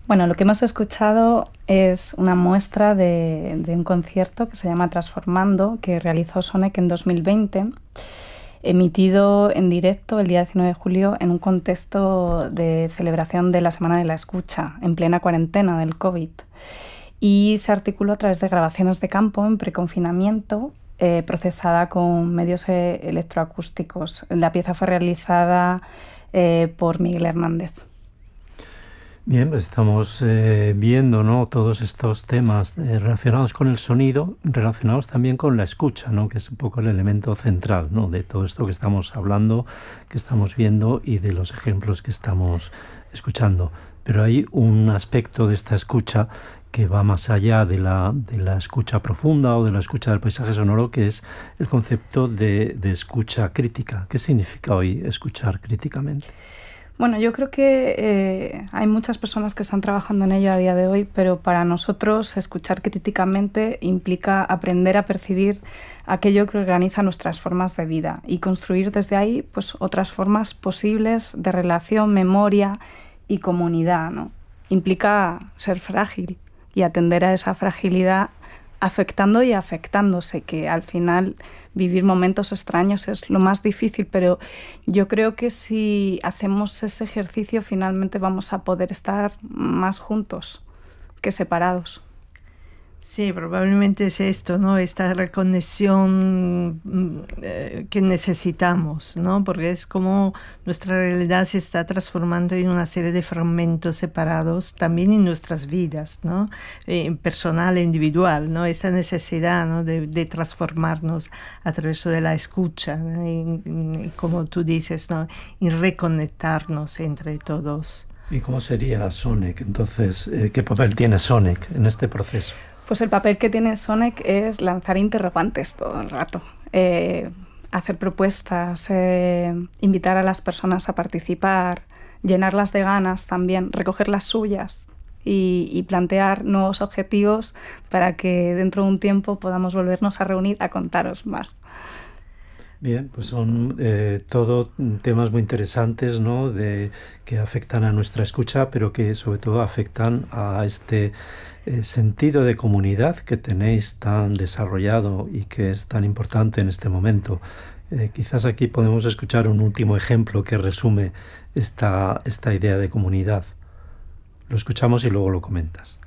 Bueno, lo que hemos escuchado es una muestra de un concierto que se llama Transformando, que realizó Sónec en 2020, emitido en directo el día 19 de julio en un contexto de celebración de la Semana de la Escucha, en plena cuarentena del COVID. Y se articuló a través de grabaciones de campo en preconfinamiento, procesada con medios electroacústicos. La pieza fue realizada por Miguel Hernández. Bien, pues estamos viendo, ¿no?, todos estos temas relacionados con el sonido, relacionados también con la escucha, ¿no?, que es un poco el elemento central, ¿no?, de todo esto que estamos hablando, que estamos viendo y de los ejemplos que estamos escuchando. Pero hay un aspecto de esta escucha que va más allá de la escucha profunda o de la escucha del paisaje sonoro, que es el concepto de escucha crítica. ¿Qué significa hoy escuchar críticamente? Bueno, yo creo que hay muchas personas que están trabajando en ello a día de hoy, pero para nosotros escuchar críticamente implica aprender a percibir aquello que organiza nuestras formas de vida y construir desde ahí pues otras formas posibles de relación, memoria y comunidad, ¿no? Implica ser frágil y atender a esa fragilidad afectando y afectándose, que al final vivir momentos extraños es lo más difícil, pero yo creo que si hacemos ese ejercicio finalmente vamos a poder estar más juntos que separados. Sí, probablemente es esto, ¿no? Esta reconexión que necesitamos, ¿no? Porque es como nuestra realidad se está transformando en una serie de fragmentos separados también en nuestras vidas, ¿no? Personal e individual, ¿no? Esa necesidad, ¿no?, de transformarnos a través de la escucha, ¿no? Y como tú dices, ¿no?, y reconectarnos entre todos. ¿Y cómo sería Sónec? Entonces, ¿qué papel tiene Sónec en este proceso? Pues el papel que tiene Sónec es lanzar interrogantes todo el rato, hacer propuestas, invitar a las personas a participar, llenarlas de ganas también, recoger las suyas y plantear nuevos objetivos para que dentro de un tiempo podamos volvernos a reunir a contaros más. Bien, pues son todo temas muy interesantes, ¿no?, que afectan a nuestra escucha, pero que sobre todo afectan a este sentido de comunidad que tenéis tan desarrollado y que es tan importante en este momento. Quizás aquí podemos escuchar un último ejemplo que resume esta idea de comunidad. Lo escuchamos y luego lo comentas.